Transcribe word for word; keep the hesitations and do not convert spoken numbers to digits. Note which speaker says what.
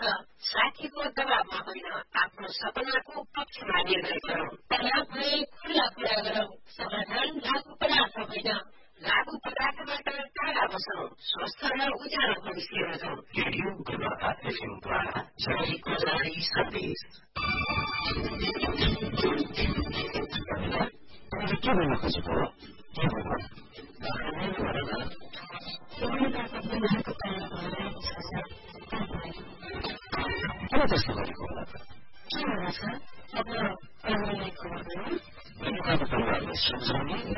Speaker 1: साथीको दबावमा होइन आफ्नो सपनाको पक्षमा निर्णय गरौँ। तयार भए खुला कुरा गरौँ। समाधान लागू पदार्थ होइन, लागू पदार्थबाट टाढा बसौँ। स्वस्थ र उज्यालो भविष्यमा जाउँ।
Speaker 2: रेडियो गुरुवाका एफएमद्वारा जनैको जारी सन्देश। तिमीले के भन्न खोजेको हो? के भन्न? किन त्यस्तो गरेको होला त?
Speaker 1: के हुनेछ? अब परिवारलाई खबर गरौँ।
Speaker 2: बेलुकाको परिवारलाई सम्झाउने